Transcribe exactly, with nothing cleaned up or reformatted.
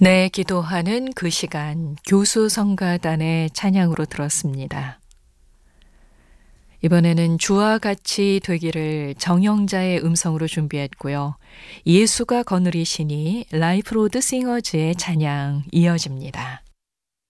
네, 기도하는 그 시간 교수 성가단의 찬양으로 들었습니다. 이번에는 주와 같이 되기를 정영자의 음성으로 준비했고요. 예수가 거느리시니 라이프로드 싱어즈의 찬양 이어집니다.